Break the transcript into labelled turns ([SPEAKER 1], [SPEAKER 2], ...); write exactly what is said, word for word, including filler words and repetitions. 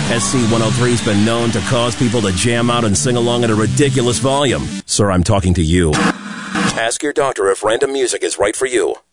[SPEAKER 1] S C one oh three's been known to cause people to jam out and sing along at a ridiculous volume. Sir, I'm talking to you. Ask your doctor if random music is right for you.